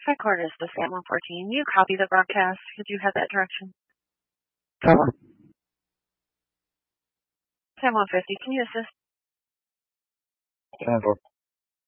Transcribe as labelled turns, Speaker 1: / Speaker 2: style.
Speaker 1: Headquarters to Sam 114. You copy the broadcast. Could you have that direction?
Speaker 2: Cover.
Speaker 1: Sam 150, can you assist?
Speaker 2: 10-4.